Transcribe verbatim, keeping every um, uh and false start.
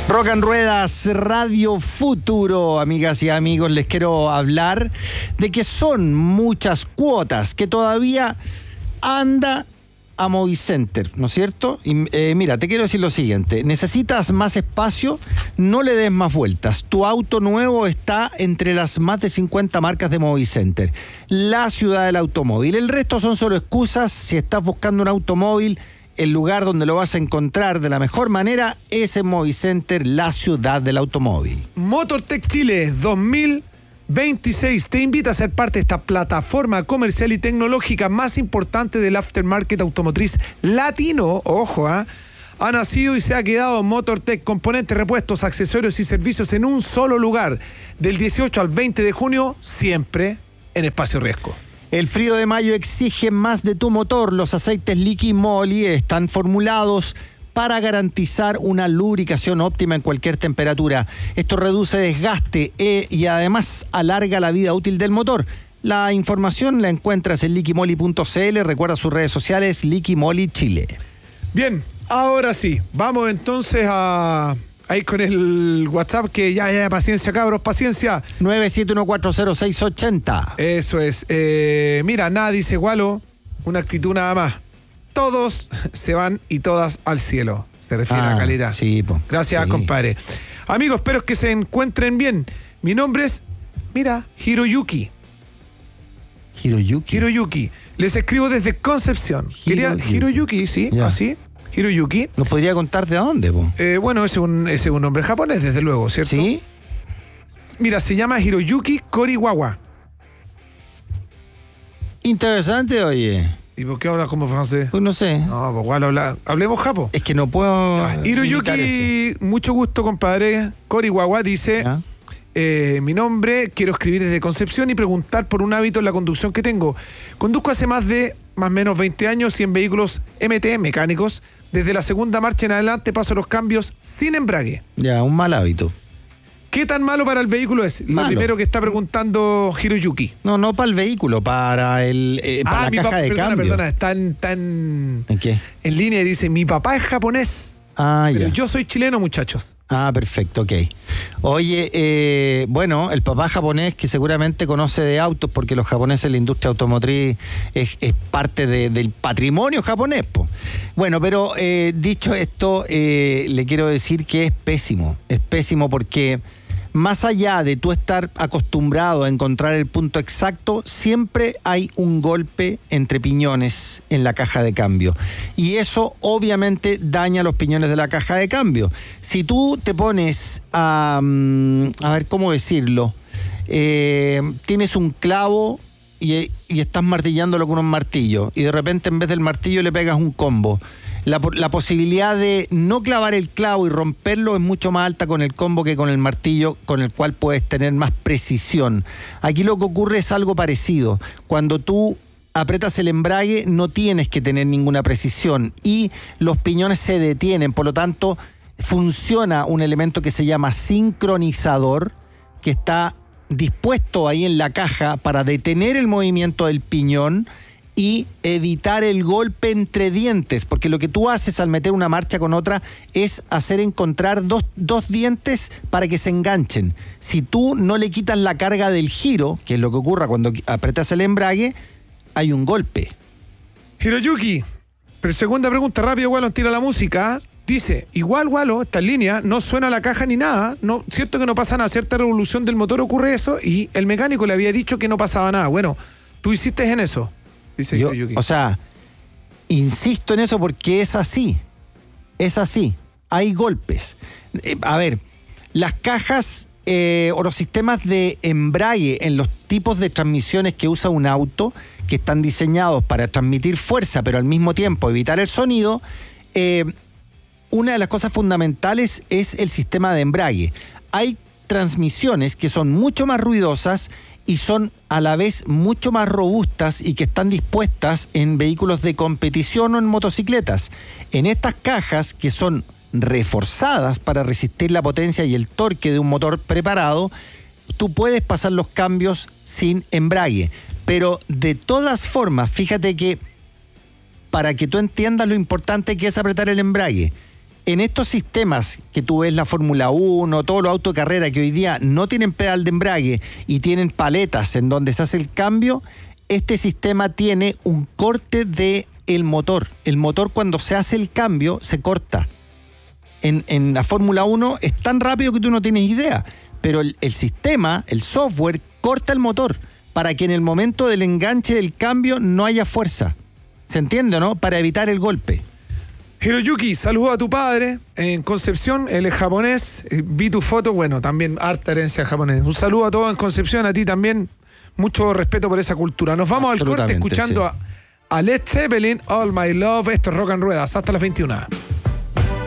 Rock en Ruedas, Radio Futuro, amigas y amigos, les quiero hablar de que son muchas cuotas que todavía anda a Movicenter, ¿no es cierto? Y, eh, mira, te quiero decir lo siguiente, necesitas más espacio, no le des más vueltas. Tu auto nuevo está entre las más de cincuenta marcas de Movicenter, la ciudad del automóvil. El resto son solo excusas. Si estás buscando un automóvil, el lugar donde lo vas a encontrar de la mejor manera es en Movicenter, la ciudad del automóvil. Motortech Chile dos mil veintiséis te invita a ser parte de esta plataforma comercial y tecnológica más importante del aftermarket automotriz latino. Ojo, ¿eh? Ha nacido y se ha quedado Motortech, componentes, repuestos, accesorios y servicios en un solo lugar. Del dieciocho al veinte de junio, siempre en Espacio Riesgo. El frío de mayo exige más de tu motor. Los aceites Liqui Moly están formulados para garantizar una lubricación óptima en cualquier temperatura. Esto reduce desgaste eh, y además alarga la vida útil del motor. La información la encuentras en liquimoly punto c l. Recuerda sus redes sociales, Liqui Moly Chile. Bien, ahora sí, vamos entonces a... ahí con el WhatsApp, que ya, ya, paciencia, cabros, paciencia. nueve siete uno cuatro cero seis ocho cero. Eso es. Eh, mira, nada dice Gualo, una actitud nada más. Todos se van y todas al cielo. Se refiere ah, a calidad. Sí, po. Gracias, sí. compadre. Amigos, espero que se encuentren bien. Mi nombre es, mira, Hiroyuki. Hiroyuki. Hiroyuki. Les escribo desde Concepción. Quería, Hiroyuki. Hiroyuki, sí, Ya. así. Hiroyuki. ¿Nos podría contar de dónde, po? Eh, bueno, ese es, un, ese es un nombre japonés, desde luego, ¿cierto? Sí. Mira, se llama Hiroyuki Koriwawa. Interesante, oye. ¿Y por qué hablas como francés? Pues no sé. No, pues igual habla, hablemos japo. Es que no puedo. Ya, Hiroyuki, mucho gusto, compadre. Koriwawa dice, ¿Ya? eh, mi nombre, quiero escribir desde Concepción y preguntar por un hábito en la conducción que tengo. Conduzco hace más de, más o menos veinte años y en vehículos M T, mecánicos. Desde la segunda marcha en adelante paso los cambios sin embrague. Ya, un mal hábito. ¿Qué tan malo para el vehículo es? Lo Malo. primero que está preguntando Hiroyuki. No, no para el vehículo, para el eh, para Ah, la mi caja papá, de perdona, cambio. perdona, está en, está en, ¿En qué? en línea y dice, mi papá es japonés, Ah, pero ya. yo soy chileno, muchachos. Ah, perfecto, ok. Oye, eh, bueno, el papá japonés que seguramente conoce de autos, porque los japoneses, la industria automotriz es, es parte de, del patrimonio japonés, po. Bueno, pero eh, dicho esto, eh, le quiero decir que es pésimo. Es pésimo porque más allá de tú estar acostumbrado a encontrar el punto exacto, siempre hay un golpe entre piñones en la caja de cambio. Y eso obviamente daña los piñones de la caja de cambio. Si tú te pones a... a ver, ¿cómo decirlo? Eh, tienes un clavo y, y estás martillándolo con un martillo y de repente en vez del martillo le pegas un combo. La, la posibilidad de no clavar el clavo y romperlo es mucho más alta con el combo que con el martillo, con el cual puedes tener más precisión. Aquí lo que ocurre es algo parecido. Cuando tú apretas el embrague no tienes que tener ninguna precisión y los piñones se detienen, por lo tanto funciona un elemento que se llama sincronizador, que está dispuesto ahí en la caja para detener el movimiento del piñón y evitar el golpe entre dientes, porque lo que tú haces al meter una marcha con otra es hacer encontrar dos, dos dientes para que se enganchen. Si tú no le quitas la carga del giro, que es lo que ocurre cuando apretas el embrague, hay un golpe. Hiroyuki, pero segunda pregunta, rápido, Walo, tira la música. Dice, igual, Walo, esta línea, no suena la caja ni nada, no, cierto que no pasa nada, cierta revolución del motor ocurre eso, y el mecánico le había dicho que no pasaba nada. Bueno, tú hiciste en eso. Dice Yo, Hiroyuki. o sea, insisto en eso porque es así, es así, hay golpes. Eh, a ver, las cajas eh, o los sistemas de embrague en los tipos de transmisiones que usa un auto, que están diseñados para transmitir fuerza, pero al mismo tiempo evitar el sonido, eh, una de las cosas fundamentales es el sistema de embrague. Hay transmisiones que son mucho más ruidosas y son a la vez mucho más robustas y que están dispuestas en vehículos de competición o en motocicletas. En estas cajas, que son reforzadas para resistir la potencia y el torque de un motor preparado, tú puedes pasar los cambios sin embrague. Pero de todas formas, fíjate que para que tú entiendas lo importante que es apretar el embrague, en estos sistemas que tú ves la Fórmula uno, todos los autos de carrera que hoy día no tienen pedal de embrague y tienen paletas en donde se hace el cambio, este sistema tiene un corte de el motor. El motor cuando se hace el cambio se corta. En, en la Fórmula uno es tan rápido que tú no tienes idea, pero el, el sistema, el software, corta el motor para que en el momento del enganche del cambio no haya fuerza. ¿Se entiende, no? Para evitar el golpe. Hiroyuki, saludo a tu padre en Concepción, él es japonés, vi tu foto, bueno, también harta herencia japonesa. Un saludo a todos en Concepción, a ti también, mucho respeto por esa cultura. Nos vamos al corte escuchando sí. a, a Led Zeppelin, All My Love, esto es Rock and Ruedas, hasta las veintiuna.